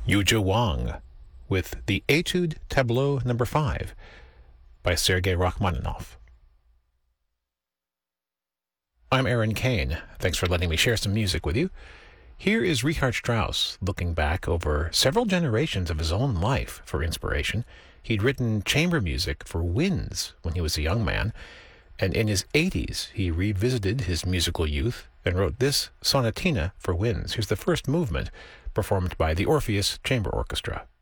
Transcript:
Yuzhi Wang with the Etude Tableau No. 5 by Sergei Rachmaninoff. I'm Aaron Kane. Thanks for letting me share some music with you. Here is Richard Strauss looking back over several generations of his own life for inspiration. He'd written chamber music for winds when he was a young man, and in his 80s he revisited his musical youth and wrote this sonatina for winds. Here's the first movement, performed by the Orpheus Chamber Orchestra.